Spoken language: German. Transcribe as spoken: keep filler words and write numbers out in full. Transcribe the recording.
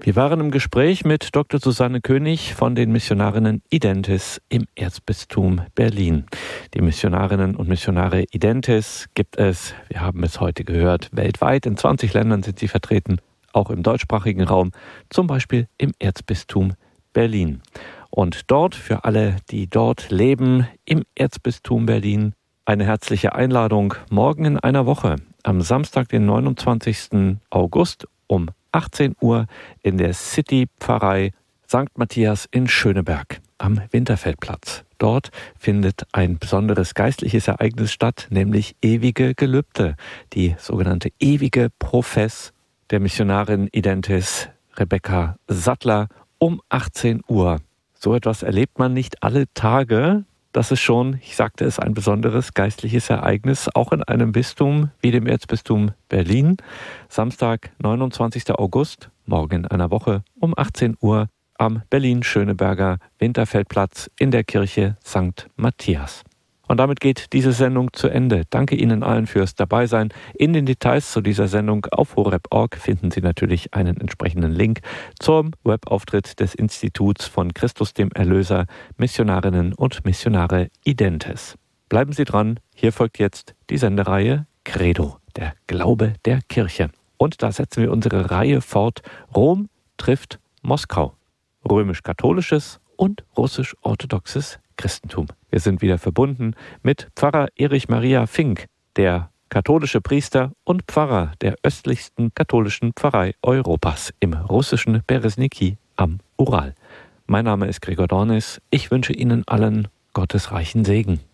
Wir waren im Gespräch mit Doktor Susanne König von den Missionarinnen Identes im Erzbistum Berlin. Die Missionarinnen und Missionare Identes gibt es, wir haben es heute gehört, weltweit. In zwanzig Ländern sind sie vertreten, auch im deutschsprachigen Raum, zum Beispiel im Erzbistum Berlin. Und dort, für alle, die dort leben, im Erzbistum Berlin, eine herzliche Einladung morgen in einer Woche, am Samstag, den neunundzwanzigsten August um achtzehn Uhr in der City-Pfarrei Sankt Matthias in Schöneberg am Winterfeldplatz. Dort findet ein besonderes geistliches Ereignis statt, nämlich ewige Gelübde, die sogenannte ewige Profess der Missionarin Identes Rebecca Sattler um achtzehn Uhr. So etwas erlebt man nicht alle Tage. Das ist schon, ich sagte es, ein besonderes geistliches Ereignis, auch in einem Bistum wie dem Erzbistum Berlin. Samstag, neunundzwanzigsten August, morgen in einer Woche um achtzehn Uhr am Berlin-Schöneberger Winterfeldplatz in der Kirche Sankt Matthias. Und damit geht diese Sendung zu Ende. Danke Ihnen allen fürs Dabeisein. In den Details zu dieser Sendung auf horeb punkt org finden Sie natürlich einen entsprechenden Link zum Webauftritt des Instituts von Christus dem Erlöser, Missionarinnen und Missionare Identes. Bleiben Sie dran, hier folgt jetzt die Sendereihe Credo, der Glaube der Kirche. Und da setzen wir unsere Reihe fort. Rom trifft Moskau. Römisch-katholisches und russisch-orthodoxes Christentum. Wir sind wieder verbunden mit Pfarrer Erich Maria Fink, der katholische Priester und Pfarrer der östlichsten katholischen Pfarrei Europas im russischen Beresniki am Ural. Mein Name ist Gregor Dornis. Ich wünsche Ihnen allen Gottes reichen Segen.